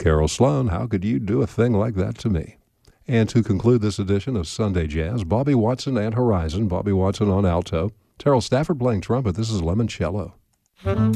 Carol Sloan, how could you do a thing like that to me? And to conclude this edition of Sunday Jazz, Bobby Watson and Horizon. Bobby Watson on alto, Terrell Stafford playing trumpet. This is Limoncello.